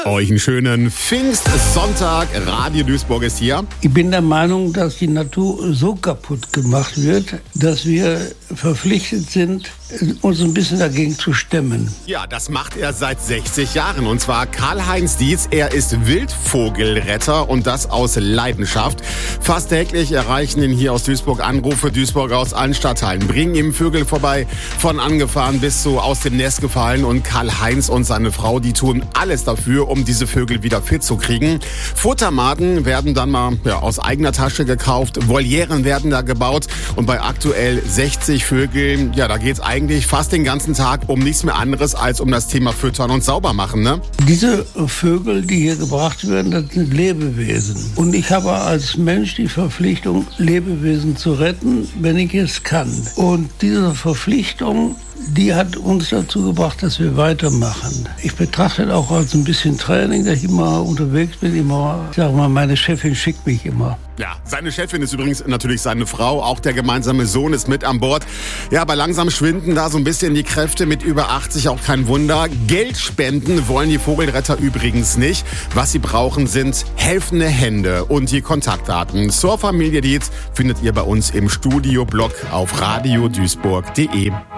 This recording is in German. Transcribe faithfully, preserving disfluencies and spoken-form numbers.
Euch einen schönen Pfingstsonntag. Radio Duisburg ist hier. Ich bin der Meinung, dass die Natur so kaputt gemacht wird, dass wir verpflichtet sind, uns ein bisschen dagegen zu stemmen. Ja, das macht er seit sechzig Jahren. Und zwar Karl-Heinz Dietz. Er ist Wildvogelretter und das aus Leidenschaft. Fast täglich erreichen ihn hier aus Duisburg Anrufe, Duisburger aus allen Stadtteilen. Bringen ihm Vögel vorbei, von angefahren bis zu aus dem Nest gefallen. Und Karl-Heinz und seine Frau, die tun alles dafür, um diese Vögel wieder fit zu kriegen. Futtermaten werden dann mal ja, aus eigener Tasche gekauft. Volieren werden da gebaut. Und bei aktuell sechzig Vögeln, ja, da geht's eigentlich eigentlich fast den ganzen Tag um nichts mehr anderes als um das Thema Füttern und Saubermachen, ne? Diese Vögel, die hier gebracht werden, das sind Lebewesen. Und ich habe als Mensch die Verpflichtung, Lebewesen zu retten, wenn ich es kann. Und diese Verpflichtung, die hat uns dazu gebracht, dass wir weitermachen. Ich betrachte es auch als ein bisschen Training, dass ich immer unterwegs bin, immer, ich sag mal, meine Chefin schickt mich immer. Ja, seine Chefin ist übrigens natürlich seine Frau, auch der gemeinsame Sohn ist mit an Bord. Ja, aber langsam schwinden da so ein bisschen die Kräfte, mit über achtzig auch kein Wunder. Geld spenden wollen die Vogelretter übrigens nicht. Was sie brauchen, sind helfende Hände und die Kontaktdaten zur Familie Dietz findet ihr bei uns im Studio-Blog auf radio duisburg punkt de.